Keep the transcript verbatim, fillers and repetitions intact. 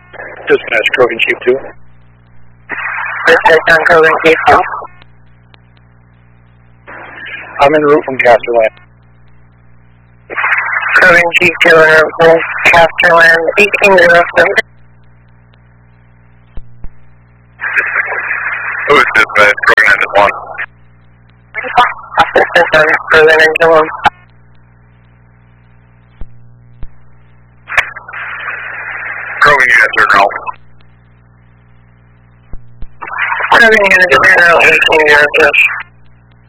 Dispatch, Krogan Chief two. Dispatch on Krogan Chief two. I'm en route from Casterland. Krogan Chief two en route from Casterland, eighteen zero seven. Who is dispatch? Krogan Engine one. Assistance on Krogan Engine one. Krogan units are now. Krogan units are now eighteen zero two.